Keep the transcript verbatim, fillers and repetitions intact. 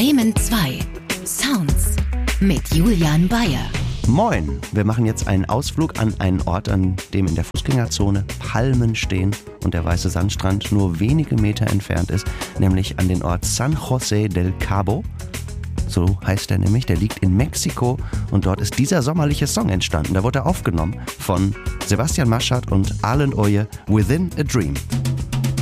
Bremen zwei. Sounds mit Julian Bayer. Moin, wir machen jetzt einen Ausflug an einen Ort, an dem in der Fußgängerzone Palmen stehen und der weiße Sandstrand nur wenige Meter entfernt ist, nämlich an den Ort San José del Cabo. So heißt er nämlich, der liegt in Mexiko und dort ist dieser sommerliche Song entstanden. Da wurde er aufgenommen von Sebastian Maschert und Arlen Oye, Within a Dream.